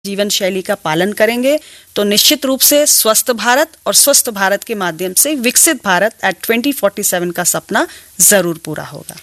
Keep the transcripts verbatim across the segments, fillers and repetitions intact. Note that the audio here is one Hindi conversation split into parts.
जीवन शैली का पालन करेंगे तो निश्चित रूप से स्वस्थ भारत और स्वस्थ भारत के माध्यम से विकसित Bharat eight twenty forty seven का सपना जरूर पूरा होगा।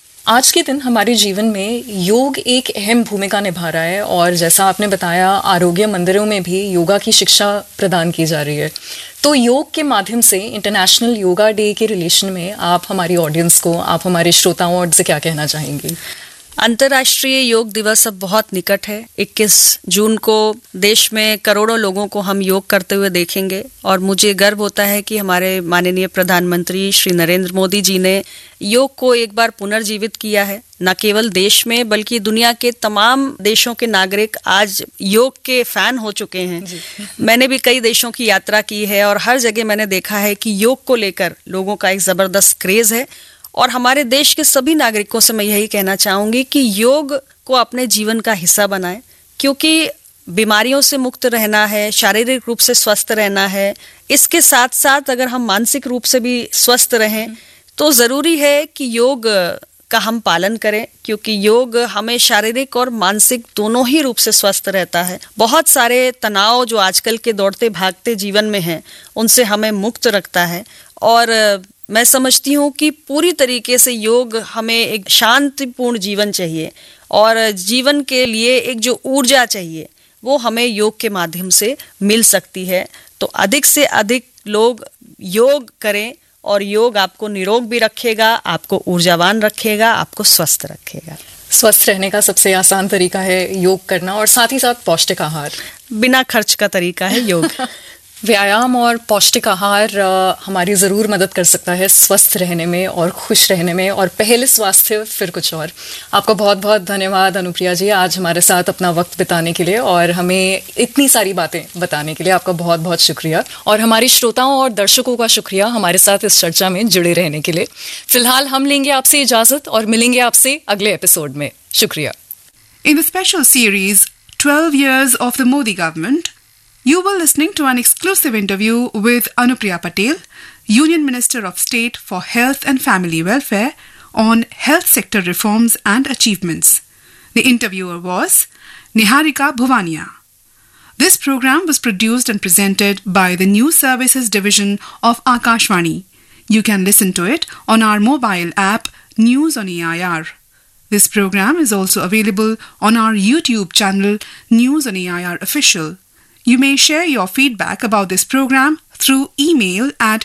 आज के दिन हमारे जीवन में योग एक अहम भूमिका निभा रहा है और जैसा आपने बताया आरोग्य मंदिरों में भी योगा की शिक्षा प्रदान की जा रही है। तो योग के माध्यम से इंटरनेशनल योगा डे के रिलेशन में आप हमारी ऑडियंस को, आप हमारे श्रोताओं से क्या कहना चाहेंगी? अंतर्राष्ट्रीय योग दिवस अब बहुत निकट है। इक्कीस जून को देश में करोड़ों लोगों को हम योग करते हुए देखेंगे और मुझे गर्व होता है कि हमारे माननीय प्रधानमंत्री श्री नरेंद्र मोदी जी ने योग को एक बार पुनर्जीवित किया है। न केवल देश में बल्कि दुनिया के तमाम देशों के नागरिक आज योग के फैन हो चुके हैं। मैंने भी कई देशों की यात्रा की है और हर जगह मैंने देखा है कि योग को लेकर लोगों का एक जबरदस्त क्रेज है। और हमारे देश के सभी नागरिकों से मैं यही कहना चाहूंगी कि योग को अपने जीवन का हिस्सा बनाएं, क्योंकि बीमारियों से मुक्त रहना है, शारीरिक रूप से स्वस्थ रहना है। इसके साथ साथ अगर हम मानसिक रूप से भी स्वस्थ रहें तो ज़रूरी है कि योग का हम पालन करें, क्योंकि योग हमें शारीरिक और मानसिक दोनों ही रूप से स्वस्थ रहता है। बहुत सारे तनाव जो आजकल के दौड़ते भागते जीवन में हैं उनसे हमें मुक्त रखता है। और मैं समझती हूँ कि पूरी तरीके से योग हमें एक शांतिपूर्ण जीवन चाहिए और जीवन के लिए एक जो ऊर्जा चाहिए वो हमें योग के माध्यम से मिल सकती है। तो अधिक से अधिक लोग योग करें और योग आपको निरोग भी रखेगा, आपको ऊर्जावान रखेगा, आपको स्वस्थ रखेगा। स्वस्थ रहने का सबसे आसान तरीका है योग करना और साथ ही साथ पौष्टिक आहार। बिना खर्च का तरीका है योग। व्यायाम और पौष्टिक आहार हमारी ज़रूर मदद कर सकता है स्वस्थ रहने में और खुश रहने में, और पहले स्वास्थ्य फिर कुछ और। आपका बहुत बहुत धन्यवाद अनुप्रिया जी, आज हमारे साथ अपना वक्त बिताने के लिए और हमें इतनी सारी बातें बताने के लिए आपका बहुत बहुत शुक्रिया। और हमारे श्रोताओं और दर्शकों का शुक्रिया हमारे साथ इस चर्चा में जुड़े रहने के लिए। फिलहाल हम लेंगे आपसे इजाज़त और मिलेंगे आपसे अगले एपिसोड में। शुक्रिया। In the special series twelve years of the Modi government, you were listening to an exclusive interview with Anupriya Patel, Union Minister of State for Health and Family Welfare, on health sector reforms and achievements. The interviewer was Niharika Bhuvania. This program was produced and presented by the News Services Division of Akashvani. You can listen to it on our mobile app News on A I R. This program is also available on our YouTube channel News on A I R Official. You may share your feedback about this program through email at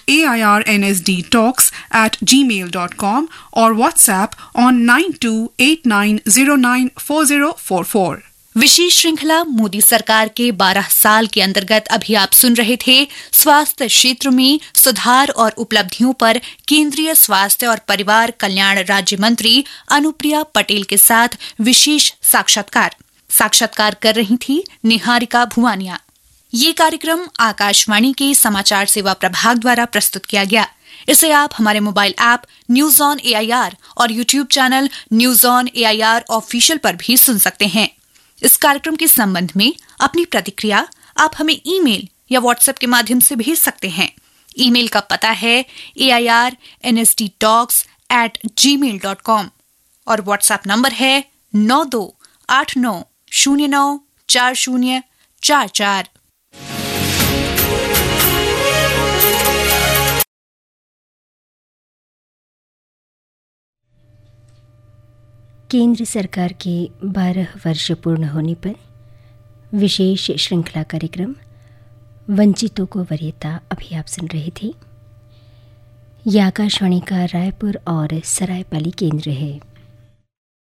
airnsdtalks at gmail dot com or WhatsApp on nine two eight nine zero nine four zero four four. विशेष श्रृंखला मोदी सरकार के बारह साल के अंतर्गत अभी आप सुन रहे थे स्वास्थ्य क्षेत्र में सुधार और उपलब्धियों पर केंद्रीय स्वास्थ्य और परिवार कल्याण राज्य मंत्री अनुप्रिया पटेल के साथ विशेष साक्षात्कार। साक्षात्कार कर रही थी निहारिका भुवानिया। ये कार्यक्रम आकाशवाणी के समाचार सेवा प्रभाग द्वारा प्रस्तुत किया गया। इसे आप हमारे mobile app news on A I R और YouTube channel news on A I R official पर भी सुन सकते हैं। इस कार्यक्रम के संबंध में अपनी प्रतिक्रिया आप हमें ईमेल या व्हाट्सएप के माध्यम से भेज सकते हैं। ईमेल का पता है ए I R N S D talks eight ji mail dot com और व्हाट्सएप नंबर है नौ दो आठ नौ शून्य नौ चार शून्य चार चार। केंद्र सरकार के बारह वर्ष पूर्ण होने पर विशेष श्रृंखला कार्यक्रम वंचितों को वरीयता अभी आप सुन रहे थे। यह आकाशवाणी का रायपुर और सरायपाली केंद्र है।